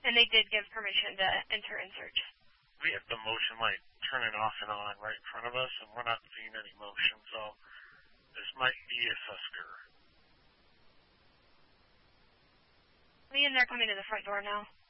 And they did give permission to enter and search. We have the motion light turning off and on right in front of us, and we're not seeing any motion, so this might be a susker. Me and they're coming to the front door now.